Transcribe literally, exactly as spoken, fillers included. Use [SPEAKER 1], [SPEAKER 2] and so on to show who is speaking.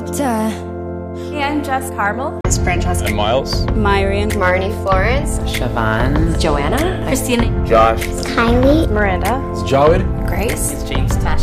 [SPEAKER 1] helicopter.
[SPEAKER 2] Hey, I'm Jess Carmel.
[SPEAKER 3] It's Francesca.
[SPEAKER 4] I'm Miles.
[SPEAKER 5] Myrian.
[SPEAKER 6] Marnie Florence.
[SPEAKER 7] Siobhan.
[SPEAKER 2] Joanna.
[SPEAKER 6] Christina.
[SPEAKER 4] Josh.
[SPEAKER 6] It's Kylie.
[SPEAKER 2] Miranda.
[SPEAKER 4] It's Jawed.
[SPEAKER 2] Grace.
[SPEAKER 7] It's James.
[SPEAKER 2] Tasha.